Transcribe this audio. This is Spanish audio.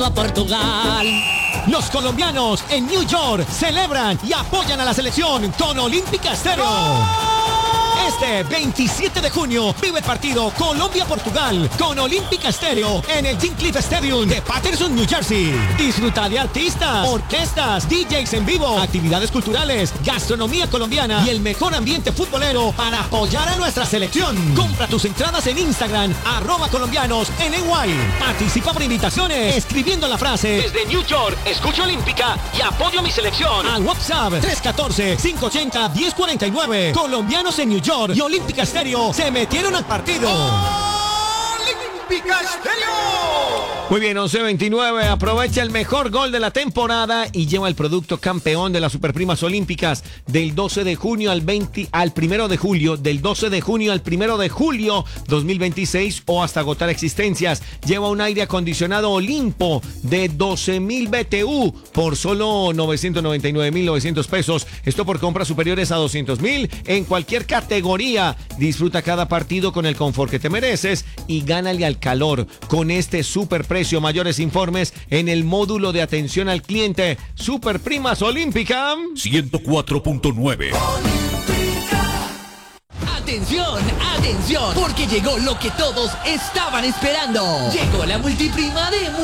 a Portugal. Los colombianos en New York celebran y apoyan a la selección con Olímpica Estéreo. Este 27 de junio vive el partido Colombia-Portugal con Olímpica Estéreo en el Jim Cliff Stadium de Paterson, New Jersey. Disfruta de artistas, orquestas, DJs en vivo, actividades culturales, gastronomía colombiana y el mejor ambiente futbolero para apoyar a nuestra selección. Compra tus entradas en Instagram, @colombianosNY. Participa por invitaciones escribiendo la frase: desde New York, escucho Olímpica y apoyo a mi selección. Al WhatsApp 314-580-1049. Colombianos en New York y Olímpica Estéreo se metieron al partido. ¡Olímpica Estéreo! Muy bien, 11:29. Aprovecha el mejor gol de la temporada y lleva el producto campeón de las Superprimas Olímpicas del 12 de junio al 1 de julio, del 12 de junio al 1 de julio 2026 o hasta agotar existencias. Lleva un aire acondicionado Olimpo de 12,000 BTU por solo 999,900 pesos. Esto por compras superiores a 200,000 en cualquier categoría. Disfruta cada partido con el confort que te mereces y gánale al calor con este super precio. Mayores informes en el módulo de atención al cliente. Superprimas Olímpica 104.9. Atención, atención, porque llegó lo que todos estaban esperando. Llegó la multiprima de